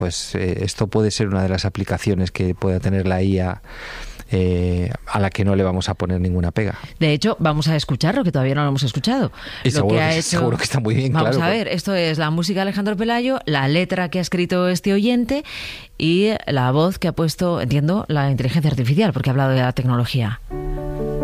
pues esto puede ser una de las aplicaciones que pueda tener la IA, a la que no le vamos a poner ninguna pega. De hecho, vamos a escucharlo, que todavía no lo hemos escuchado. Y seguro que está muy bien, vamos claro. Vamos a ver, esto es la música de Alejandro Pelayo, la letra que ha escrito este oyente y la voz que ha puesto, entiendo, la inteligencia artificial, porque ha hablado de la tecnología.